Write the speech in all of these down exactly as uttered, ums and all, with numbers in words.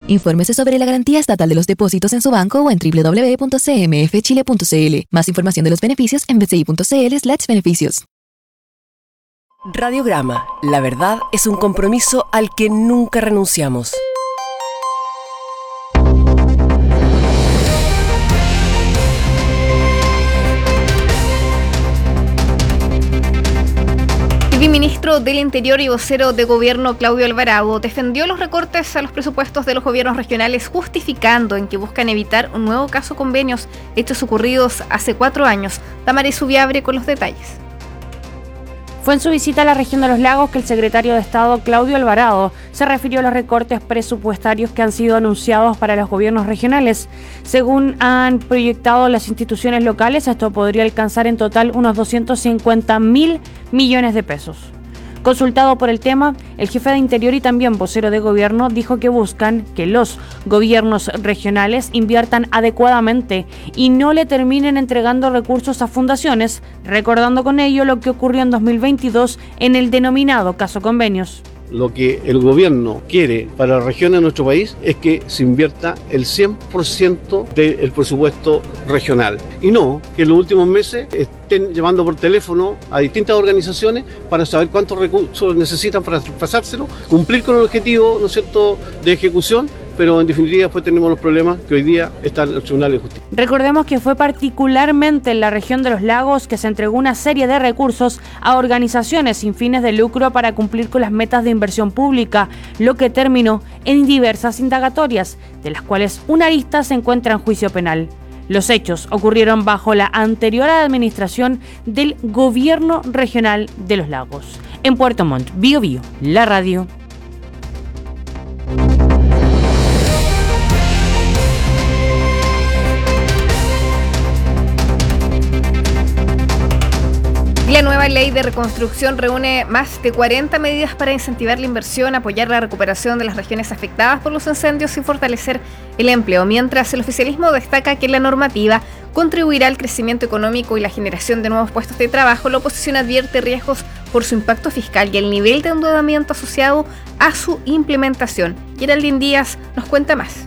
Infórmese sobre la garantía estatal de los depósitos en su banco o en doble u doble u doble u punto c m f chile punto c l. Más información de los beneficios en b c i punto c l slash beneficios. Radiograma. La verdad es un compromiso al que nunca renunciamos. El viceministro del Interior y vocero de Gobierno, Claudio Alvarado, defendió los recortes a los presupuestos de los gobiernos regionales, justificando en que buscan evitar un nuevo caso convenios hechos ocurridos hace cuatro años. Tamara Subiabre con los detalles. Fue en su visita a la región de los lagos que el secretario de Estado, Claudio Alvarado, se refirió a los recortes presupuestarios que han sido anunciados para los gobiernos regionales. Según han proyectado las instituciones locales, esto podría alcanzar en total unos doscientos cincuenta mil millones de pesos. Consultado por el tema, el jefe de Interior y también vocero de Gobierno dijo que buscan que los gobiernos regionales inviertan adecuadamente y no le terminen entregando recursos a fundaciones, recordando con ello lo que ocurrió en dos mil veintidós en el denominado caso convenios. Lo que el gobierno quiere para la región de nuestro país es que se invierta el cien por ciento del presupuesto regional y no que en los últimos meses estén llamando por teléfono a distintas organizaciones para saber cuántos recursos necesitan para pasárselo, cumplir con el objetivo, ¿no es cierto?, de ejecución, pero en definitiva después tenemos los problemas que hoy día están en el Tribunal de Justicia. Recordemos que fue particularmente en la región de los lagos que se entregó una serie de recursos a organizaciones sin fines de lucro para cumplir con las metas de inversión pública, lo que terminó en diversas indagatorias, de las cuales una arista se encuentra en juicio penal. Los hechos ocurrieron bajo la anterior administración del Gobierno Regional de los Lagos. En Puerto Montt, Bío Bío, la radio. La nueva ley de reconstrucción reúne más de cuarenta medidas para incentivar la inversión, apoyar la recuperación de las regiones afectadas por los incendios y fortalecer el empleo, mientras el oficialismo destaca que la normativa contribuirá al crecimiento económico y la generación de nuevos puestos de trabajo. La oposición advierte riesgos por su impacto fiscal y el nivel de endeudamiento asociado a su implementación. Geraldine Díaz nos cuenta más.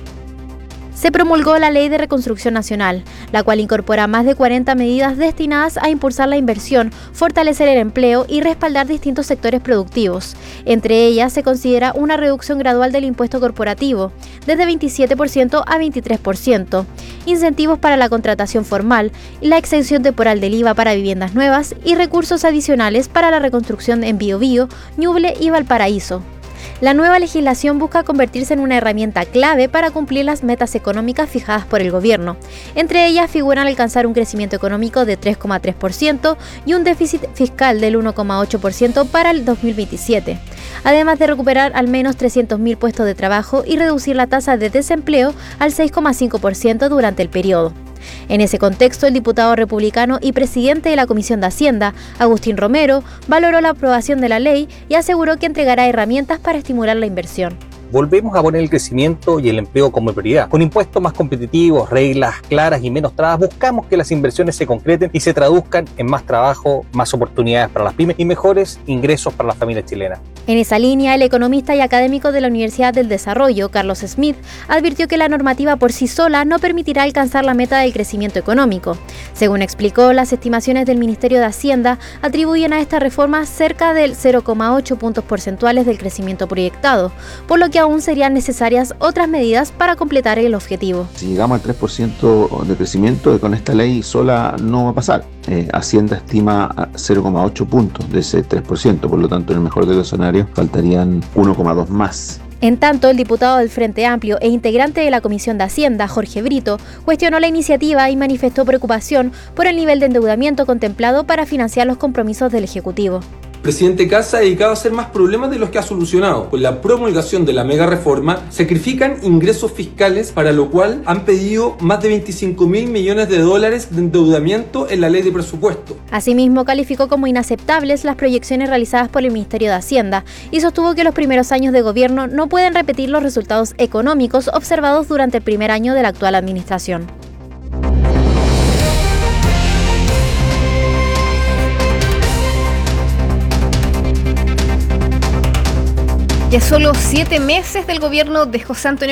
Se promulgó la Ley de Reconstrucción Nacional, la cual incorpora más de cuarenta medidas destinadas a impulsar la inversión, fortalecer el empleo y respaldar distintos sectores productivos. Entre ellas se considera una reducción gradual del impuesto corporativo, desde veintisiete por ciento a veintitrés por ciento, incentivos para la contratación formal, la exención temporal del I V A para viviendas nuevas y recursos adicionales para la reconstrucción en Biobío, Ñuble y Valparaíso. La nueva legislación busca convertirse en una herramienta clave para cumplir las metas económicas fijadas por el gobierno. Entre ellas figuran alcanzar un crecimiento económico de tres coma tres por ciento y un déficit fiscal del uno coma ocho por ciento para el dos mil veintisiete, además de recuperar al menos trescientos mil puestos de trabajo y reducir la tasa de desempleo al seis coma cinco por ciento durante el periodo. En ese contexto, el diputado republicano y presidente de la Comisión de Hacienda, Agustín Romero, valoró la aprobación de la ley y aseguró que entregará herramientas para estimular la inversión. Volvemos a poner el crecimiento y el empleo como prioridad. Con impuestos más competitivos, reglas claras y menos trabas, buscamos que las inversiones se concreten y se traduzcan en más trabajo, más oportunidades para las pymes y mejores ingresos para las familias chilenas. En esa línea, el economista y académico de la Universidad del Desarrollo, Carlos Smith, advirtió que la normativa por sí sola no permitirá alcanzar la meta del crecimiento económico. Según explicó, las estimaciones del Ministerio de Hacienda atribuyen a esta reforma cerca del cero coma ocho puntos porcentuales del crecimiento proyectado, por lo que aún serían necesarias otras medidas para completar el objetivo. Si llegamos al tres por ciento de crecimiento, con esta ley sola no va a pasar. Eh, Hacienda estima cero coma ocho puntos de ese tres por ciento, por lo tanto en el mejor de los escenarios faltarían uno coma dos más. En tanto, el diputado del Frente Amplio e integrante de la Comisión de Hacienda, Jorge Brito, cuestionó la iniciativa y manifestó preocupación por el nivel de endeudamiento contemplado para financiar los compromisos del Ejecutivo. El presidente Kast se ha dedicado a hacer más problemas de los que ha solucionado. Con la promulgación de la mega reforma, sacrifican ingresos fiscales, para lo cual han pedido más de veinticinco mil millones de dólares de endeudamiento en la ley de presupuesto. Asimismo, calificó como inaceptables las proyecciones realizadas por el Ministerio de Hacienda y sostuvo que los primeros años de gobierno no pueden repetir los resultados económicos observados durante el primer año de la actual administración. Y a solo siete meses del gobierno de José Antonio